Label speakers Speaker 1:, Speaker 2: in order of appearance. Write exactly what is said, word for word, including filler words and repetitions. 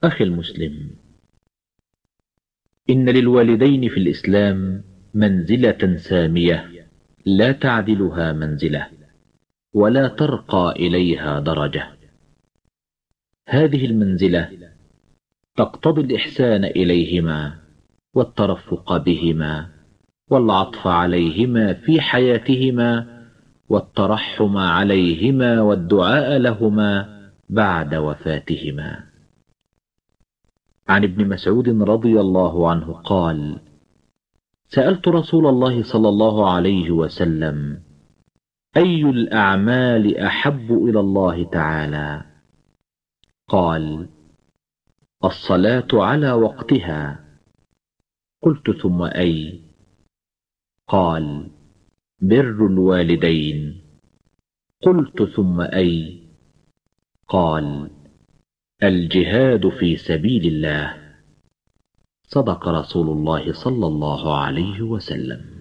Speaker 1: أخي المسلم، إن للوالدين في الإسلام منزلة سامية لا تعدلها منزلة ولا ترقى إليها درجة. هذه المنزلة تقتضي الإحسان إليهما والترفق بهما والعطف عليهما في حياتهما والترحم عليهما والدعاء لهما بعد وفاتهما. عن ابن مسعود رضي الله عنه قال: سألت رسول الله صلى الله عليه وسلم: أي الأعمال أحب إلى الله تعالى؟ قال: الصلاة على وقتها. قلت: ثم أي؟ قال: بر الوالدين. قلت: ثم أي؟ قال: الجهاد في سبيل الله. صدق رسول الله صلى الله عليه وسلم.